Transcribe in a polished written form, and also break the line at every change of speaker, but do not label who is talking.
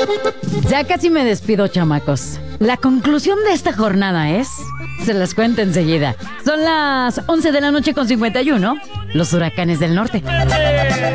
Ya casi me despido, chamacos. La conclusión de esta jornada es... Se las cuento enseguida. Son las 11 de la noche con 51. Los huracanes del norte.